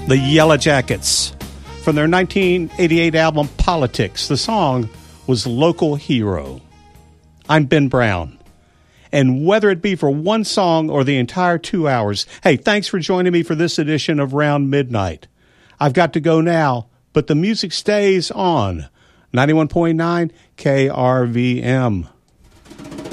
The Yellow Jackets from their 1988 album Politics. The song was Local Hero. I'm Ben Brown. And whether it be for one song or the entire 2 hours, hey, thanks for joining me for this edition of Round Midnight. I've got to go now, but the music stays on. 91.9 KRVM.